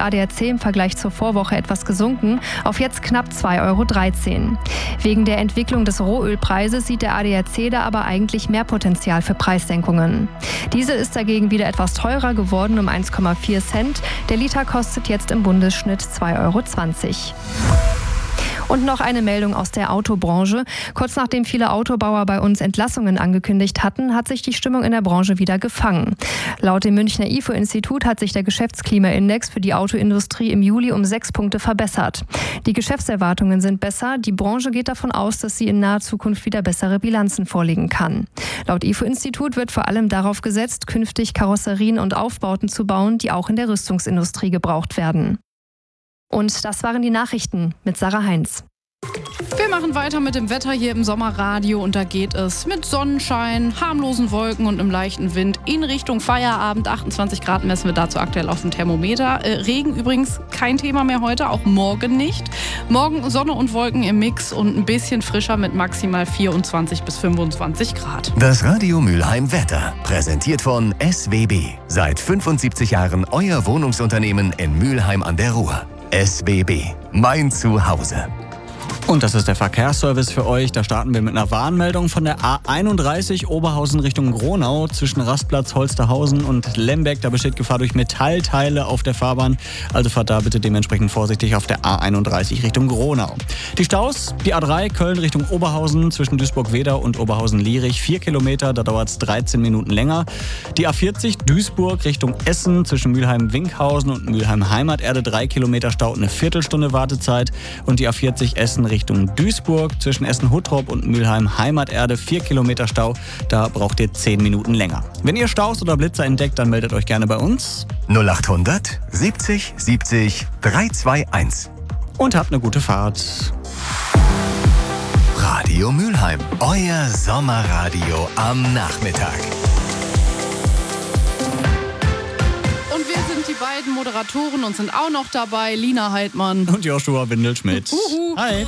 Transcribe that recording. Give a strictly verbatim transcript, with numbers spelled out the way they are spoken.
A D A C im Vergleich zur Vorwoche etwas gesunken, auf jetzt knapp zwei Euro dreizehn. Wegen der Entwicklung des Rohölpreises sieht der A D A C da aber eigentlich mehr Potenzial für Preissenkungen. Diesel ist dagegen wieder etwas teurer geworden um eins Komma vier Cent. Der Liter kostet jetzt im Bundesschnitt zwei Euro zwanzig. Und noch eine Meldung aus der Autobranche. Kurz nachdem viele Autobauer bei uns Entlassungen angekündigt hatten, hat sich die Stimmung in der Branche wieder gefangen. Laut dem Münchner I F O-Institut hat sich der Geschäftsklimaindex für die Autoindustrie im Juli um sechs Punkte verbessert. Die Geschäftserwartungen sind besser. Die Branche geht davon aus, dass sie in naher Zukunft wieder bessere Bilanzen vorlegen kann. Laut I F O-Institut wird vor allem darauf gesetzt, künftig Karosserien und Aufbauten zu bauen, die auch in der Rüstungsindustrie gebraucht werden. Und das waren die Nachrichten mit Sarah Heinz. Wir machen weiter mit dem Wetter hier im Sommerradio und da geht es mit Sonnenschein, harmlosen Wolken und einem leichten Wind in Richtung Feierabend. achtundzwanzig Grad messen wir dazu aktuell auf dem Thermometer. Äh, Regen übrigens kein Thema mehr heute, auch morgen nicht. Morgen Sonne und Wolken im Mix und ein bisschen frischer mit maximal vierundzwanzig bis fünfundzwanzig Grad. Das Radio Mülheim Wetter, präsentiert von S W B. Seit fünfundsiebzig Jahren euer Wohnungsunternehmen in Mülheim an der Ruhr. S W B, mein Zuhause. Und das ist der Verkehrsservice für euch. Da starten wir mit einer Warnmeldung von der A einunddreißig Oberhausen Richtung Gronau zwischen Rastplatz Holsterhausen und Lemberg. Da besteht Gefahr durch Metallteile auf der Fahrbahn. Also fahrt da bitte dementsprechend vorsichtig auf der A einunddreißig Richtung Gronau. Die Staus, die A drei Köln Richtung Oberhausen zwischen Duisburg-Wedau und Oberhausen-Lierich. Vier Kilometer, da dauert es dreizehn Minuten länger. Die A vierzig Duisburg Richtung Essen zwischen Mülheim-Winkhausen und Mülheim-Heimaterde. Drei Kilometer Stau, eine Viertelstunde Wartezeit. Und die A vierzig Essen Richtung Duisburg zwischen Essen-Huttrop und Mülheim-Heimaterde. Vier Kilometer Stau, da braucht ihr zehn Minuten länger. Wenn ihr Staus oder Blitzer entdeckt, dann meldet euch gerne bei uns. null achthundert siebzig siebzig dreihunderteinundzwanzig. Und habt eine gute Fahrt. Radio Mülheim, euer Sommerradio am Nachmittag. Und wir sind die beiden Moderatoren und sind auch noch dabei, Lina Heidmann Und Joshua Windelschmidt. Uhu. Hi.